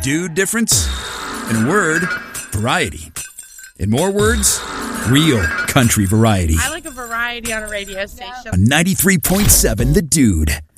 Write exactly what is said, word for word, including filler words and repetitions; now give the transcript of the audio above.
dude difference? In a word, variety. In more words, real country variety. I like a variety on a radio station. On ninety-three point seven The Dude.